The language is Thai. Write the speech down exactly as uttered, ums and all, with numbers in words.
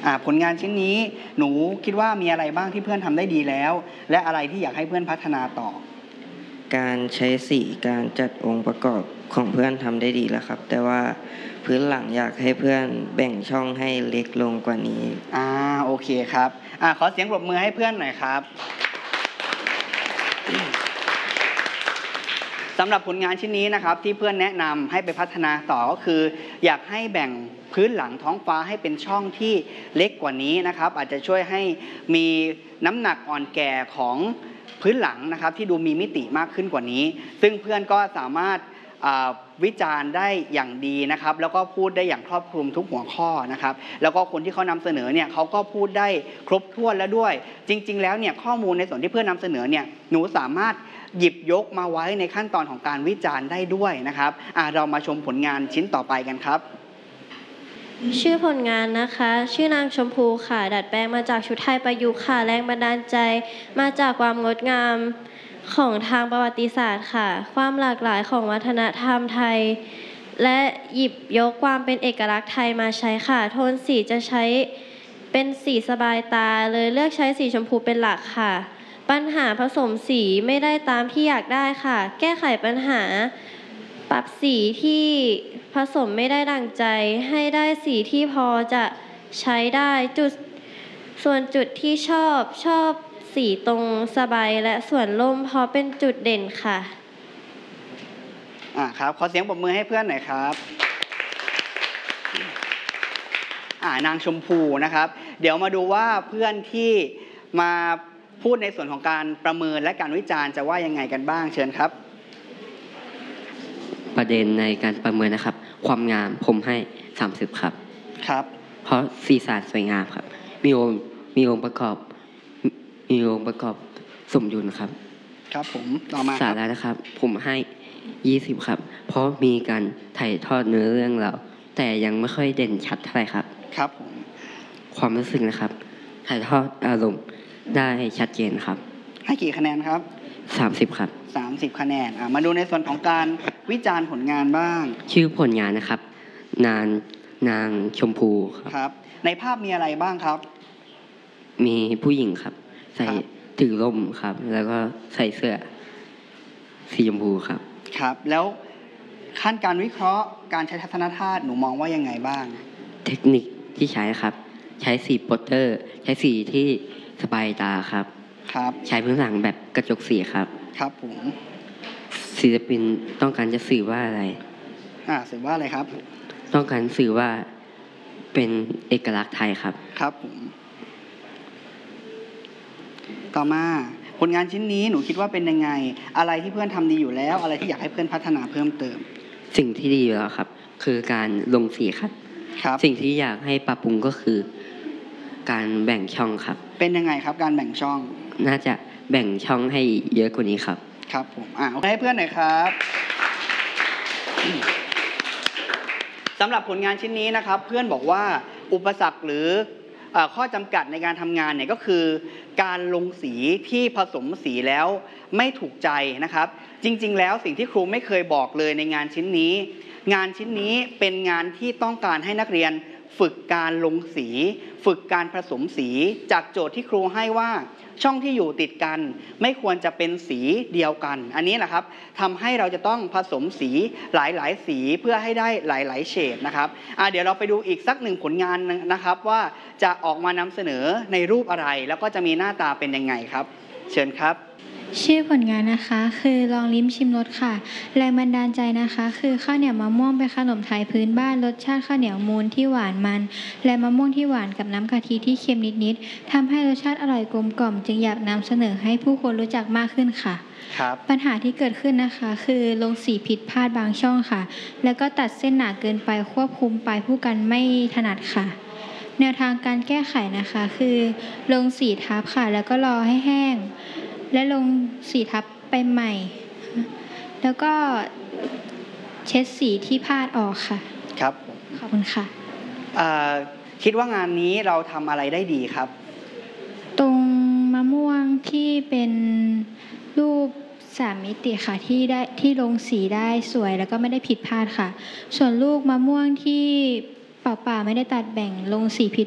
ผลงานชิ้นนี้หนูคิดว่ามีอะไรบ้างที่เพื่อนทำได้ดีแล้วและอะไรที่อยากให้เพื่อนพัฒนาต่อการใช้สีการจัดองค์ประกอบของเพื่อนทำได้ดีแล้วครับแต่ว่าพื้นหลังอยากให้เพื่อนแบ่งช่องให้เล็กลงกว่านี้อ่าโอเคครับอ่าขอเสียงปรบมือให้เพื่อนหน่อยครับสำหรับผลงานชิ้นนี้นะครับที่เพื่อนแนะนำให้ไปพัฒนาต่อก็คืออยากให้แบ่งพื้นหลังท้องฟ้าให้เป็นช่องที่เล็กกว่านี้นะครับอาจจะช่วยให้มีน้ำหนักอ่อนแก่ของพื้นหลังนะครับที่ดูมีมิติมากขึ้นกว่านี้ซึ่งเพื่อนก็สามารถวิจารณ์ได้อย่างดีนะครับแล้วก็พูดได้อย่างครอบคลุมทุกหัวข้อนะครับแล้วก็คนที่เขานำเสนอเนี่ยเขาก็พูดได้ครบถ้วนแล้วด้วยจริงๆแล้วเนี่ยข้อมูลในส่วนที่เพื่อนนำเสนอเนี่ยหนูสามารถหยิบยกมาไว้ในขั้นตอนของการวิจารณ์ได้ด้วยนะครับเรามาชมผลงานชิ้นต่อไปกันครับชื่อผลงานนะคะชื่อนางชมพูค่ะดัดแปลงมาจากชุดไทยประยุกต์ค่ะแรงบันดาลใจมาจากความงดงามของทางประวัติศาสตร์ค่ะความหลากหลายของวัฒนธรรมไทยและหยิบยกความเป็นเอกลักษณ์ไทยมาใช้ค่ะโทนสีจะใช้เป็นสีสบายตาเลยเลือกใช้สีชมพูเป็นหลักค่ะปัญหาผสมสีไม่ได้ตามที่อยากได้ค่ะแก้ไขปัญหาปรับสีที่ผสมไม่ได้ดั่งใจให้ได้สีที่พอจะใช้ได้จุดส่วนจุดที่ชอบชอบสีตรงสบายและส่วนล่มเพราะเป็นจุดเด่นค่ะอ่าครับขอเสียงปรบมือให้เพื่อนหน่อยครับอ่านางชมพูนะครับเดี๋ยวมาดูว่าเพื่อนที่มาพูดในส่วนของการประเมินและการวิจารณ์จะว่ายังไงกันบ้างเชิญครับประเด็นในการประเมินนะครับความงามผมให้สามสิบครับครับเพราะสีสันสวยงามครับมีองค์มีองค์ประกอบมีองค์ประกอบสมดุลครับครับผมต่อมาสาระนะครับผมให้ยี่สิบครับเพราะมีการถ่ายทอดเนื้อเรื่องเราแต่ยังไม่ค่อยเด่นชัดเท่าไหร่ครับครับผมความรู้สึกนะครับถ่ายทอดอารมณ์ได้ชัดเจนครับให้กี่คะแนนครับสามสิบครับสามสิบคะแนนมาดูในส่วนของการวิจารณ์ผลงานบ้างชื่อผลงานนะครับนางนางชมพูครับในภาพมีอะไรบ้างครับมีผู้หญิงครับใส่ถือร่มครับแล้วก็ใส่เสื้อสีชมพูครับครับแล้วขั้นการวิเคราะห์การใช้ทัศนธาตุหนูมองว่ายังไงบ้างเทคนิคที่ใช้ครับใช้สีโปสเตอร์ใช้สีที่สบายตาครับครับใช้พื้นหลังแบบกระจกสีครับครับผมศิลปินต้องการจะสื่อว่าอะไรอ่าสื่อว่าอะไรครับต้องการสื่อว่าเป็นเอกลักษณ์ไทยครับครับผมต่อมาผลงานชิ้นนี้หนูคิดว่าเป็นยังไงอะไรที่เพื่อนทำดีอยู่แล้วอะไรที่อยากให้เพื่อนพัฒนาเพิ่มเติมสิ่งที่ดีอยู่แล้วครับคือการลงสีครับครับสิ่งที่อยากให้ปรับปรุงก็คือการแบ่งช่องครับเป็นยังไงครับการแบ่งช่องน่าจะแบ่งช่องให้เยอะกว่านี้ครับครับผมอ่าให้เพื่อนหน่อยครับสำหรับผลงานชิ้นนี้นะครับเพื่อนบอกว่าอุปสรรคหรือข้อจำกัดในการทำงานเนี่ยก็คือการลงสีที่ผสมสีแล้วไม่ถูกใจนะครับจริงๆแล้วสิ่งที่ครูไม่เคยบอกเลยในงานชิ้นนี้งานชิ้นนี้เป็นงานที่ต้องการให้นักเรียนฝึกการลงสีฝึกการผสมสีจากโจทย์ที่ครูให้ว่าช่องที่อยู่ติดกันไม่ควรจะเป็นสีเดียวกันอันนี้แหละครับทำให้เราจะต้องผสมสีหลายๆสีเพื่อให้ได้หลายๆเฉดนะครับเดี๋ยวเราไปดูอีกสักหนึ่งผลงานนะครับว่าจะออกมานำเสนอในรูปอะไรแล้วก็จะมีหน้าตาเป็นยังไงครับเชิญครับชื่อผลงานนะคะคือลองลิ้มชิมรสค่ะแรงบันดาลใจนะคะคือข้าวเหนียวมะม่วงเป็นขนมไทยพื้นบ้านรสชาติข้าวเหนียวมูนที่หวานมันและมะม่วงที่หวานกับน้ำกะทิที่เค็มนิดๆทำให้รสชาติอร่อยกลมกล่อมจึงอยากนำเสนอให้ผู้คนรู้จักมากขึ้นค่ะครับปัญหาที่เกิดขึ้นนะคะคือลงสีผิดพลาดบางช่องค่ะแล้วก็ตัดเส้นหนาเกินไปควบคุมปลายผู้กันไม่ถนัดค่ะแนวทางการแก้ไขนะคะคือลงสีทับค่ะแล้วก็รอให้แห้งและลงสีทับไปใหม่แล้วก็เช็ดสีที่พลาดออกค่ะครับขอบคุณค่ะคิดว่างานนี้เราทำอะไรได้ดีครับตรงมะม่วงที่เป็นรูปสามมิติค่ะที่ได้ที่ลงสีได้สวยแล้วก็ไม่ได้ผิดพลาดค่ะส่วนลูกมะม่วงที่เปล่าๆไม่ได้ตัดแบ่งลงสีผิด